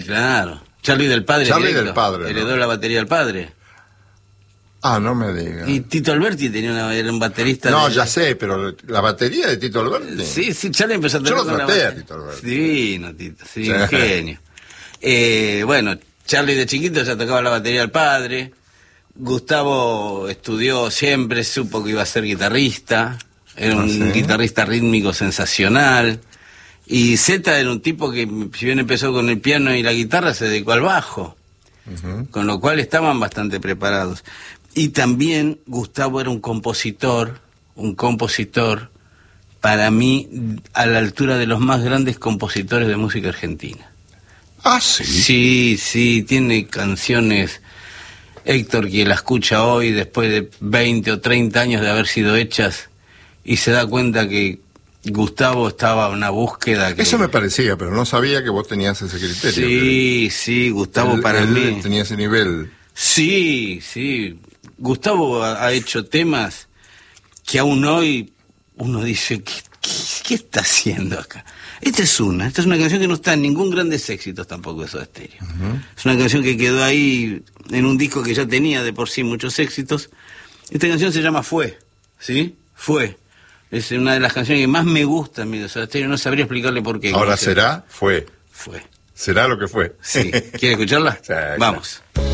Claro. Charlie del Padre. Charlie del Padre, heredó ¿no? la batería del padre. Ah, no me digas. Y Tito Alberti era un baterista. No, ya sé, pero la batería de Tito Alberti. Sí, Charlie empezó a tocar Yo lo con la traté a batería. Tito Alberti. Divino, Tito, sí, un genio. Bueno, Charlie de chiquito ya tocaba la batería del padre. Gustavo estudió siempre, supo que iba a ser guitarrista. Era un guitarrista rítmico sensacional. Y Zeta era un tipo que, si bien empezó con el piano y la guitarra, se dedicó al bajo. Con lo cual estaban bastante preparados. Y también Gustavo era un compositor para mí a la altura de los más grandes compositores de música argentina. Ah, sí. Sí, tiene canciones, Héctor, que la escucha hoy después de 20 o 30 años de haber sido hechas y se da cuenta que Gustavo estaba en una búsqueda que... Eso me parecía, pero no sabía que vos tenías ese criterio. Sí, Gustavo para mí... tenía ese nivel. Sí, Gustavo ha hecho temas que aún hoy uno dice, ¿qué está haciendo acá? Esta es una canción que no está en ningún Grandes Éxitos tampoco de Soda Stereo. Es una canción que quedó ahí en un disco que ya tenía de por sí muchos éxitos. Esta canción se llama Fue, ¿sí? Fue. Es una de las canciones que más me gusta a mí de Soda Stereo, no sabría explicarle por qué. Ahora será, fue. Fue. Será lo que fue. Sí. ¿Quiere escucharla? Sí, Vamos. Claro.